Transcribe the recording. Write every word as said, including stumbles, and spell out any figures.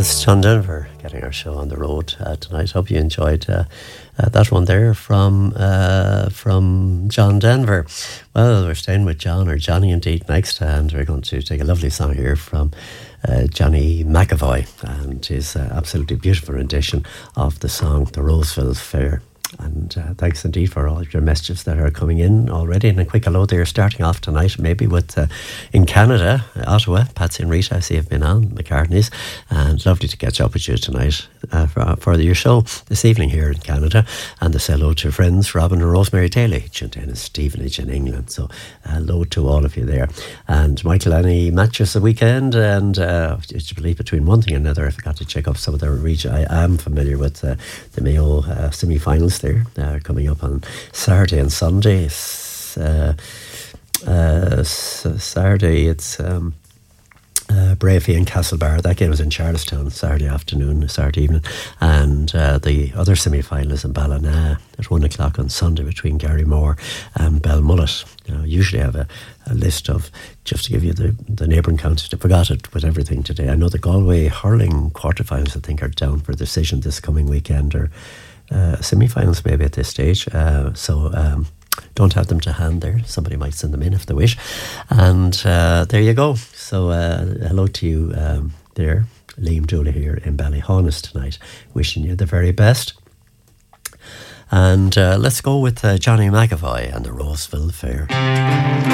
It's John Denver getting our show on the road uh, tonight. Hope you enjoyed uh, uh, that one there from uh, from John Denver. Well, we're staying with John, or Johnny indeed, next, and we're going to take a lovely song here from uh, Johnny McAvoy and his uh, absolutely beautiful rendition of the song The Roseville Fair. And uh, thanks indeed for all of your messages that are coming in already. And a quick hello there, starting off tonight maybe with uh, in Canada, Ottawa, Patsy and Rita, I see you've been on McCartney's, and lovely to catch up with you tonight uh, for, for your show this evening here in Canada. And this hello to friends Robin and Rosemary Daly, Dennis Stevenage in England. So hello to all of you there. And Michael, any matches the weekend? And uh, you believe between one thing and another, I forgot to check up some of the region. I am familiar with uh, the Mayo uh, semi-finals there uh, coming up on Saturday and Sunday. Uh, uh, Saturday it's um, uh, Bravey and Castlebar. That game was in Charlestown Saturday afternoon, Saturday evening, and uh, the other semi-final is in Ballina at one o'clock on Sunday between Garrymore and Belmullet. You know, usually I have a, a list of, just to give you the, the neighbouring counties. I forgot it with everything today. I know the Galway hurling quarterfinals, I think, are down for decision this coming weekend, or Uh, semi-finals maybe at this stage, uh, so um, don't have them to hand there. Somebody might send them in if they wish, and uh, there you go. So uh, hello to you um, there, Liam Dooley here in Ballyhonus tonight, wishing you the very best. And uh, let's go with uh, Johnny McAvoy and the Roseville Fair.